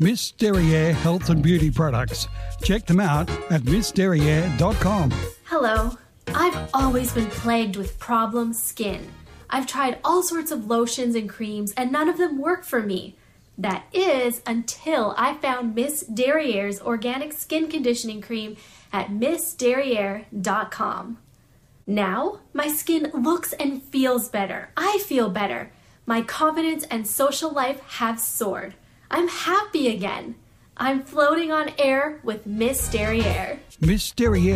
Miss Derriere Health and Beauty Products. Check them out at missderriere.com. Hello. I've always been plagued with problem skin. I've tried all sorts of lotions and creams and none of them work for me. That is until I found Miss Derriere's organic skin conditioning cream at missderriere.com. Now, my skin looks and feels better. I feel better. My confidence and social life have soared. I'm happy again. I'm floating on air with Miss Derriere. Miss Derriere.